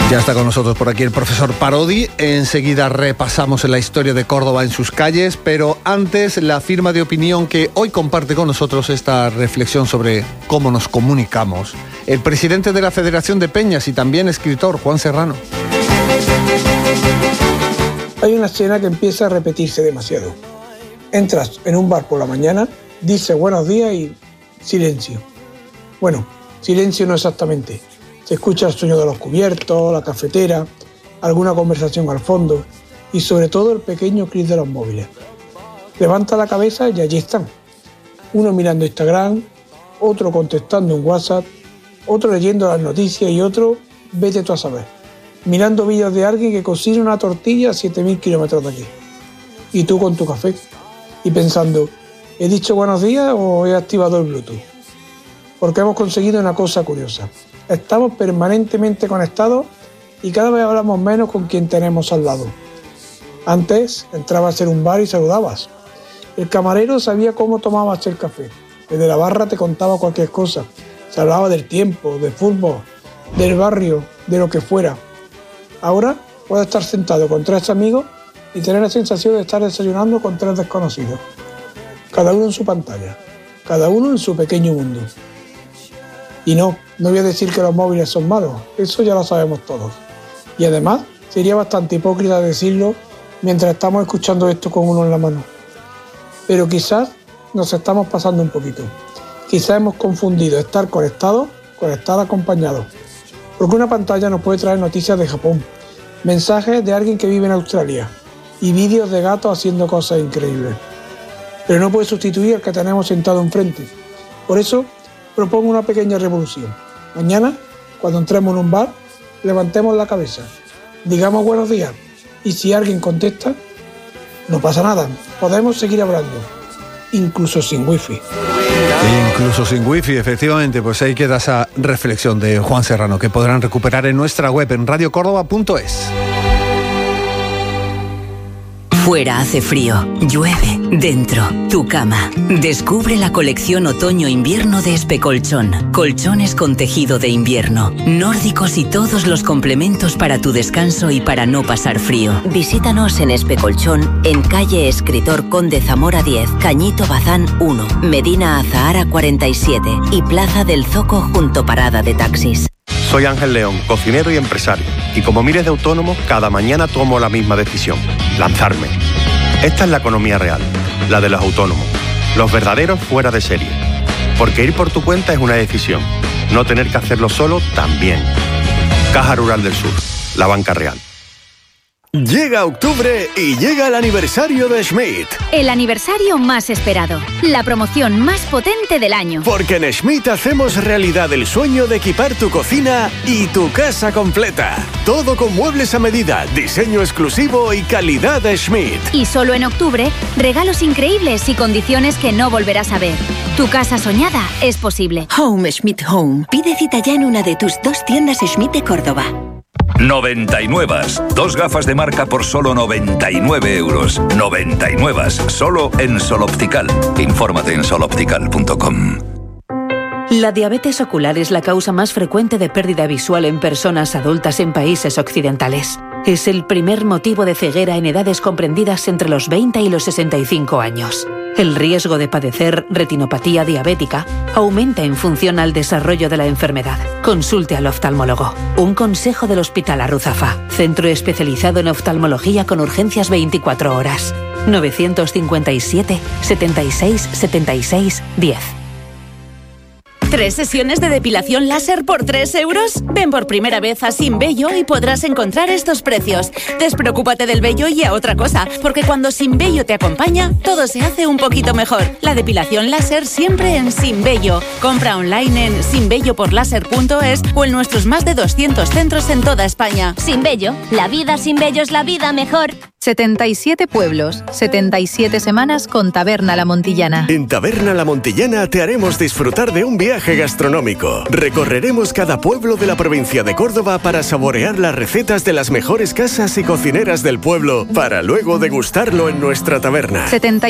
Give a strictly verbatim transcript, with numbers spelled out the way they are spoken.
Ya está con nosotros por aquí el profesor Parodi. Enseguida repasamos la historia de Córdoba en sus calles, pero antes la firma de opinión que hoy comparte con nosotros esta reflexión sobre cómo nos comunicamos. El presidente de la Federación de Peñas y también escritor, Juan Serrano. Hay una escena que empieza a repetirse demasiado. Entras en un bar por la mañana, dices buenos días y silencio. Bueno, silencio no exactamente. Se escucha el sueño de los cubiertos, la cafetera, alguna conversación al fondo y sobre todo el pequeño clic de los móviles. Levanta la cabeza y allí están. Uno mirando Instagram, otro contestando en WhatsApp, otro leyendo las noticias y otro, vete tú a saber, mirando vídeos de alguien que cocina una tortilla a siete mil kilómetros de aquí. Y tú con tu café y pensando, ¿he dicho buenos días o he activado el Bluetooth? Porque hemos conseguido una cosa curiosa. Estamos permanentemente conectados y cada vez hablamos menos con quien tenemos al lado. Antes entrabas en un bar y saludabas. El camarero sabía cómo tomabas el café. El de la barra te contaba cualquier cosa. Se hablaba del tiempo, del fútbol, del barrio, de lo que fuera. Ahora puedes estar sentado con tres amigos y tener la sensación de estar desayunando con tres desconocidos. Cada uno en su pantalla, cada uno en su pequeño mundo. Y no, no voy a decir que los móviles son malos, eso ya lo sabemos todos. Y además, sería bastante hipócrita decirlo mientras estamos escuchando esto con uno en la mano. Pero quizás nos estamos pasando un poquito. Quizás hemos confundido estar conectados con estar acompañados. Porque una pantalla nos puede traer noticias de Japón, mensajes de alguien que vive en Australia y vídeos de gatos haciendo cosas increíbles. Pero no puede sustituir al que tenemos sentado enfrente. Por eso, propongo una pequeña revolución. Mañana, cuando entremos en un bar, levantemos la cabeza, digamos buenos días, y si alguien contesta, no pasa nada, podemos seguir hablando, incluso sin wifi. Incluso sin wifi, efectivamente, pues ahí queda esa reflexión de Juan Serrano que podrán recuperar en nuestra web en radio córdoba punto es. Fuera hace frío, llueve, dentro, tu cama. Descubre la colección otoño-invierno de Especolchón. Colchones con tejido de invierno, nórdicos y todos los complementos para tu descanso y para no pasar frío. Visítanos en Especolchón, en calle Escritor Conde Zamora diez, Cañito Bazán uno, Medina Azahara cuarenta y siete y Plaza del Zoco junto parada de taxis. Soy Ángel León, cocinero y empresario, y como miles de autónomos, cada mañana tomo la misma decisión, lanzarme. Esta es la economía real, la de los autónomos, los verdaderos fuera de serie. Porque ir por tu cuenta es una decisión, no tener que hacerlo solo también. Caja Rural del Sur, la banca real. Llega octubre y llega el aniversario de Schmidt. El aniversario más esperado, la promoción más potente del año. Porque en Schmidt hacemos realidad el sueño de equipar tu cocina y tu casa completa. Todo con muebles a medida, diseño exclusivo y calidad de Schmidt. Y solo en octubre, regalos increíbles y condiciones que no volverás a ver. Tu casa soñada es posible. Home Schmidt Home. Pide cita ya en una de tus dos tiendas Schmidt de Córdoba. noventa y nueve. Dos gafas de marca por solo noventa y nueve euros. noventa y nueve. Solo en Sol Optical. Infórmate en sol optical punto com. La diabetes ocular es la causa más frecuente de pérdida visual en personas adultas en países occidentales. Es el primer motivo de ceguera en edades comprendidas entre los veinte y los sesenta y cinco años. El riesgo de padecer retinopatía diabética aumenta en función al desarrollo de la enfermedad. Consulte al oftalmólogo. Un consejo del Hospital Arruzafa, centro especializado en oftalmología con urgencias veinticuatro horas. novecientos cincuenta y siete, setenta y seis, setenta y seis, diez. ¿Tres sesiones de depilación láser por tres euros? Ven por primera vez a Sin Vello y podrás encontrar estos precios. Despreocúpate del vello y a otra cosa, porque cuando Sin Vello te acompaña, todo se hace un poquito mejor. La depilación láser siempre en Sin Vello. Compra online en sin vello por láser punto es o en nuestros más de doscientos centros en toda España. Sin Vello, la vida sin vello es la vida mejor. setenta y siete pueblos, setenta y siete semanas con Taberna La Montillana. En Taberna La Montillana te haremos disfrutar de un viaje gastronómico. Recorreremos cada pueblo de la provincia de Córdoba para saborear las recetas de las mejores casas y cocineras del pueblo, para luego degustarlo en nuestra taberna.